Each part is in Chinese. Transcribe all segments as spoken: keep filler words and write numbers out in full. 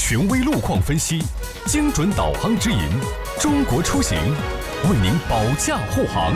权威路况分析，精准导航指引，中国出行为您保驾护航。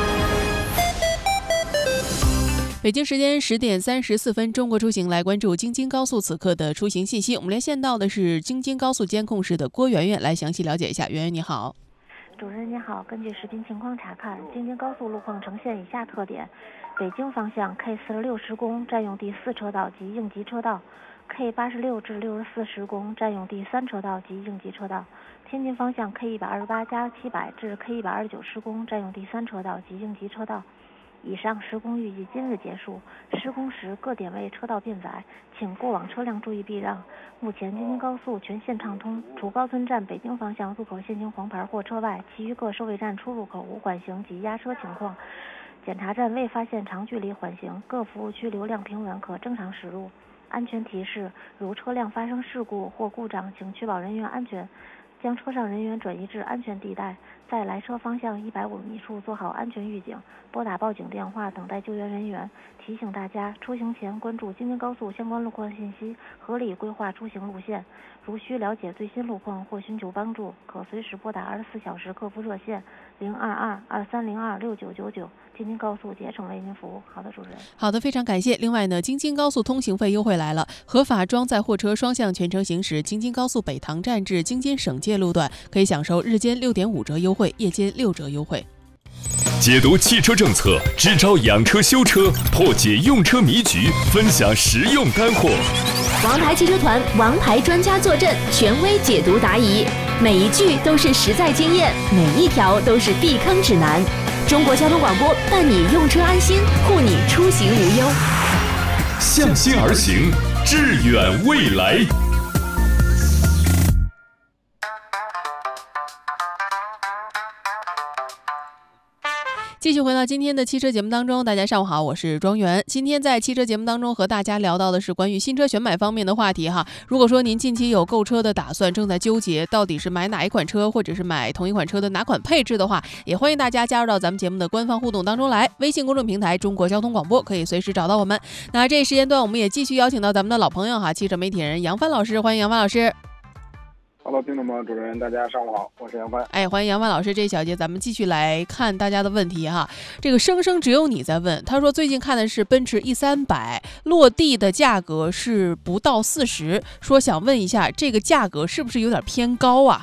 北京时间十点三十四分，中国出行来关注京津高速此刻的出行信息。我们连线到的是京津高速监控室的郭媛媛，来详细了解一下。媛媛你好。 主持人你好，根据视频情况查看，京津高速路况呈现以下特点：北京方向 K 四十六施工，占用第四车道及应急车道 ；K 八十六至六十四施工，占用第三车道及应急车道；天津方向 K 一百二十八加七百至 K 一百二十九施工，占用第三车道及应急车道。以上施工预计今日结束，施工时各点位车道变窄，请过往车辆注意避让。目前京津高速全线畅通，除高村站北京方向入口限行黄牌货车外，其余各收费站出入口无缓行及压车情况。检查站未发现长距离缓行，各服务区流量平稳，可正常驶入。安全提示：如车辆发生事故或故障，请确保人员安全，将车上人员转移至安全地带，在来车方向一百五十米处做好安全预警，拨打报警电话等待救援人员。提醒大家，出行前关注京津高速相关路况信息，合理规划出行路线。如需了解最新路况或寻求帮助，可随时拨打二十四小时客服热线零二二二三零二六九九九，京津高速竭诚为您服务。好的，主持人。 好的，非常感谢。另外呢，京津高速通行费优惠来了，合法装载货车双向全程行驶京津高速北塘站至京津省界路段，可以享受日间六点五折优惠，夜间六折优惠。 解读汽车政策，支招养车修车，破解用车迷局，分享实用干货。 王牌汽车团，王牌专家坐镇，权威解读答疑，每一句都是实在经验，每一条都是避坑指南。中国交通广播伴你用车安心，护你出行无忧。 向心而行，致远未来。 继续回到今天的汽车节目当中，大家上午好，我是庄园。今天在汽车节目当中和大家聊到的是关于新车选买方面的话题哈。如果说您近期有购车的打算，正在纠结到底是买哪一款车，或者是买同一款车的哪款配置的话，也欢迎大家加入到咱们节目的官方互动当中来。微信公众平台中国交通广播可以随时找到我们。那这一时间段我们也继续邀请到咱们的老朋友哈，汽车媒体人杨帆老师，欢迎杨帆老师。 Hello， 听众朋友，主持人，大家上午好，我是杨帆。 哎，欢迎杨帆老师。这一小节咱们继续来看大家的问题哈。这个生生只有你在问，他说最近看的是奔驰 E 三百，落地的价格是不到四十，说想问一下这个价格是不是有点偏高啊？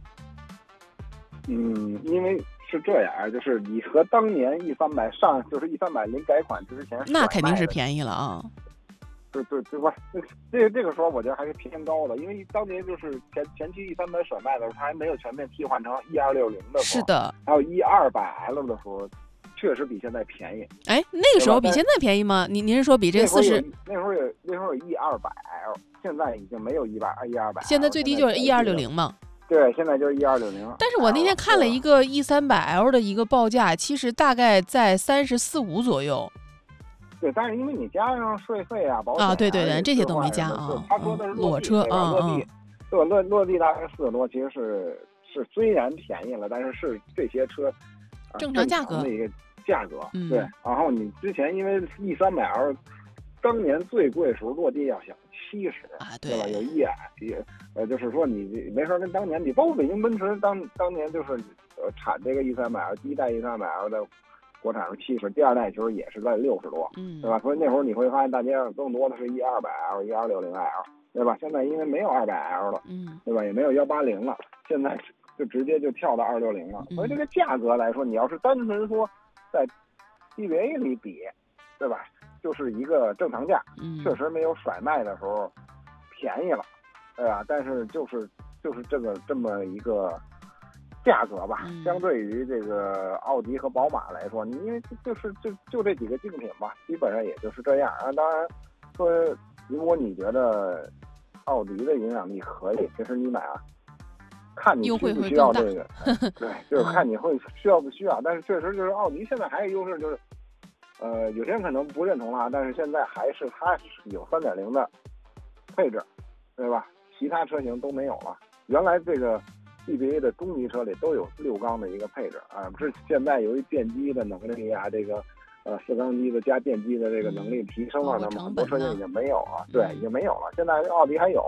嗯，因为是这样，就是你和当年 E 三百上，就是 E 三百临改款之前， 那肯定是便宜了啊。 对对对吧？这个这个时候我觉得还是偏高的，因为当年就是前前期 E 三百甩卖的时候，它还没有全面替换成 E 二六零的时候， 是的， 还有 E 二百 L 的时候，确实比现在便宜。 哎，那个时候比现在便宜吗？您您是说比这四十？ 那时候有那时候有 E 二百 L， 现在已经没有 E 百 E 二百， 现在最低就是 E 二六零嘛。 对，现在就是 E 二六零。 但是我那天看了一个 E 三百 L 的一个报价，其实大概在三十四五左右。 对，但是因为你加上税费啊、保险啊，对对对，这些都没加啊。 他说的是裸车啊， 落地，对，落落地大概四十多，其实是是虽然便宜了，但是是这些车正常价格的一个价格。 嗯、 对，然后你之前因为 E 三百 L 当年最贵时候落地要想七十啊，对对吧？有 E 也呃，就是说你没说跟当年比，包括北京奔驰当当年就是呃产这个 E 三百 L 第一代 E 三百 L 的。国产是七十，第二代其实也是在六十多， 嗯， 对吧？所以那会儿你会发现大街上更多的是 E 二百 L、E 二六零 L， 对吧？现在因为没有二百 L 了， 嗯， 对吧？也没有幺八零了，现在就直接就跳到二六零了。所以这个价格来说，你要是单纯说在 D B A 里比，对吧？就是一个正常价， 嗯， 确实没有甩卖的时候便宜了，对吧？但是就是就是这个这么一个。价格吧，相对于这个奥迪和宝马来说，你因为就是就就这几个竞品吧，基本上也就是这样啊。当然说，如果你觉得奥迪的影响力可以，其实你买啊，看你需不需要这个，对，就是看你会需要不需要。但是确实就是奥迪现在还有优势就是，呃，有些人可能不认同了，但是现在还是它有 三点零 的配置，对吧？其他车型都没有了。原来这个。D B A 的中级车里都有六缸的一个配置啊，不是现在由于电机的能力啊，这个呃四缸机的加电机的这个能力提升了，那么很多车型已经没有了，对，已经没有了。现在奥迪还有，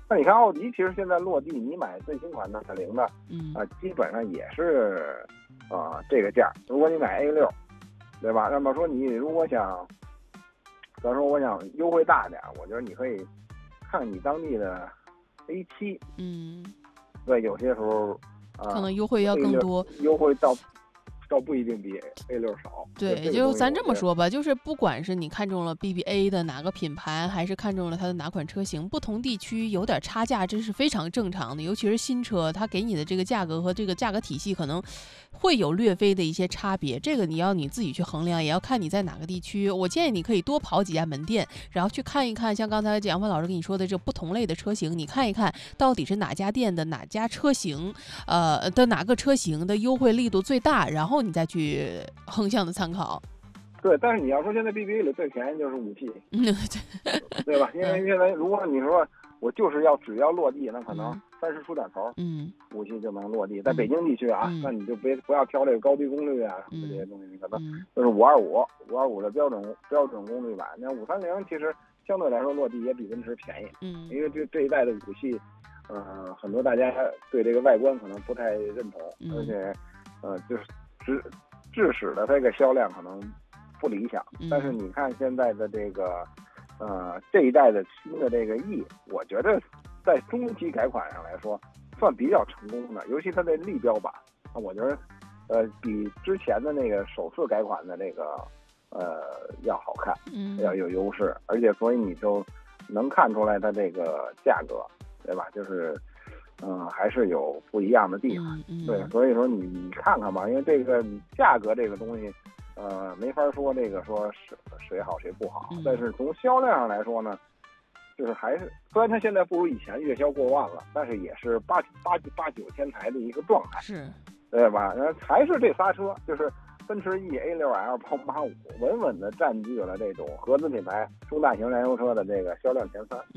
那你看奥迪，其实现在落地，你买最新款的二点零的， 嗯啊、呃，基本上也是啊、呃、这个价。如果你买 A 六，对吧？那么说你如果想，咱说我想优惠大点，我觉得你可以看你当地的 A 七， 嗯， 对，有些时候啊、呃、 可能优惠要更多， 优惠到。倒不一定比 A 六少。 对，就咱这么说吧，就是不管是你看中了 B B A 的哪个品牌，还是看中了它的哪款车型，不同地区有点差价，这是非常正常的。尤其是新车，它给你的这个价格和这个价格体系可能会有略微的一些差别，这个你要你自己去衡量，也要看你在哪个地区。我建议你可以多跑几家门店，然后去看一看，像刚才杨帆老师跟你说的这不同类的车型，你看一看到底是哪家店的哪家车型，呃的哪个车型的优惠力度最大，然后你再去横向的参考。 对，但是你要说现在 B B A 里最便宜就是五 T， 对吧？因为现在如果你说我就是要只要落地，那可能三十出点头，嗯，五 T 就能落地。在北京地区啊，嗯、那你就别不要挑这个高低功率啊什么这些东西，你可能就是五二五、五二五的标准标准功率版。那五三零其实相对来说落地也比奔驰便宜，嗯，因为这这一代的五系，呃，很多大家对这个外观可能不太认同，嗯、而且呃就是致致使的这个销量可能不理想。但是你看现在的这个呃这一代的新的这个 E， 我觉得在中期改款上来说算比较成功的，尤其它的立标版，我觉得呃比之前的那个首次改款的那个呃要好看，嗯，要有优势，而且所以你就能看出来它这个价格，对吧？就是嗯、呃，还是有不一样的地方，嗯嗯、对，所以说你你看看吧，因为这个价格这个东西，呃，没法说这个说谁谁好谁不好，嗯、但是从销量上来说呢，就是还是虽然它现在不如以前月销过万了，但是也是八八八九千台的一个状态， 是， 对吧？然后还是这仨车，就是奔驰 E、A 六 L、宝马五，稳稳的占据了这种合资品牌中大型燃油车的这个销量前三。